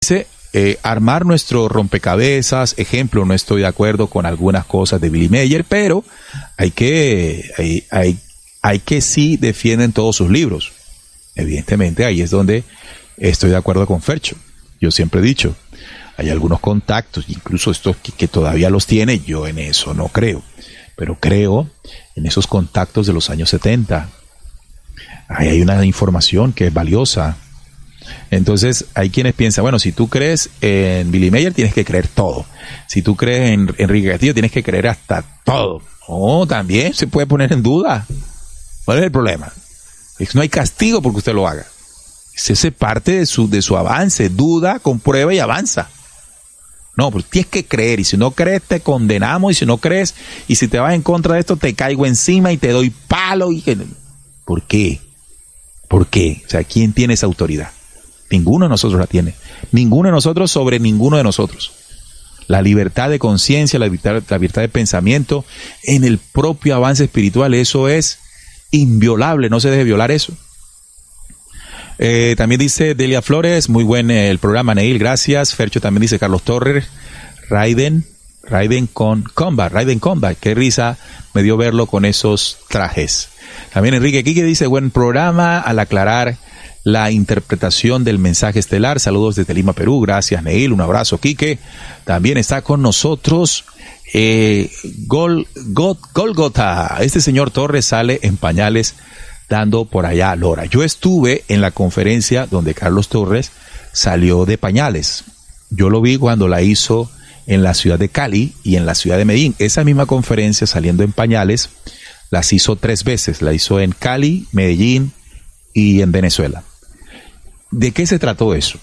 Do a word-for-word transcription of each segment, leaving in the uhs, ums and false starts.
dice eh, armar nuestro rompecabezas. Ejemplo, no estoy de acuerdo con algunas cosas de Billy Mayer, pero hay que, hay, hay, hay que sí defienden todos sus libros. Evidentemente ahí es donde estoy de acuerdo con Fercho. Yo siempre he dicho, hay algunos contactos, incluso estos que, que todavía los tiene, yo en eso no creo, pero creo en esos contactos de los años setenta. Ahí hay una información que es valiosa. Entonces hay quienes piensan, bueno, si tú crees en Billy Mayer tienes que creer todo. Si tú crees en Enrique Castillo tienes que creer hasta todo. No, también se puede poner en duda. ¿Cuál es el problema? Es, no hay castigo porque usted lo haga. Ese es parte de su, de su avance. Duda, comprueba y avanza. No, pues tienes que creer. Y si no crees te condenamos. Y si no crees, y si te vas en contra de esto te caigo encima y te doy palo. Y que... ¿Por qué? ¿Por qué? O sea, ¿quién tiene esa autoridad? Ninguno de nosotros la tiene. Ninguno de nosotros sobre ninguno de nosotros. La libertad de conciencia, la libertad, la libertad de pensamiento en el propio avance espiritual, eso es inviolable, no se debe violar eso. Eh, también dice Delia Flores, muy buen eh, el programa, Neil, gracias. Fercho también dice Carlos Torres, Raiden, Raiden con Combat, Raiden Combat, qué risa me dio verlo con esos trajes. También Enrique Quique dice, buen programa, al aclarar la interpretación del mensaje estelar. Saludos desde Lima, Perú. Gracias, Neil. Un abrazo, Quique. También está con nosotros eh, Gol, Gol, Golgota. Este señor Torres sale en pañales dando por allá lora. Yo estuve en la conferencia donde Carlos Torres salió de pañales. Yo lo vi cuando la hizo en la ciudad de Cali y en la ciudad de Medellín. Esa misma conferencia, saliendo en pañales, las hizo tres veces. La hizo en Cali, Medellín y en Venezuela. ¿De qué se trató eso?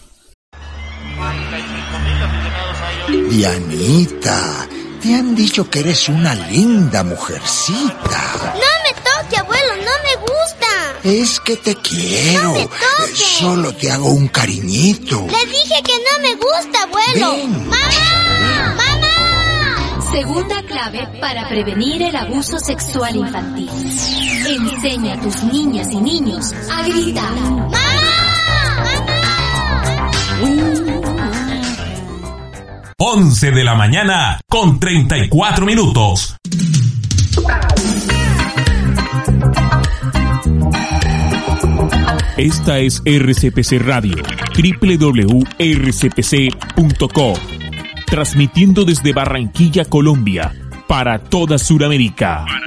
Dianita, te han dicho que eres una linda mujercita. No me toque, abuelo, no me gusta. Es que te quiero. No me toque. Solo te hago un cariñito. Le dije que no me gusta, abuelo. Ven. ¡Mamá! ¡Mamá! Segunda clave para prevenir el abuso sexual infantil. Enseña a tus niñas y niños a gritar. ¡Mamá! once de la mañana con treinta y cuatro minutos. Esta es R C P C Radio, doble u doble u doble u punto r c p c punto co, transmitiendo desde Barranquilla, Colombia, para toda Sudamérica.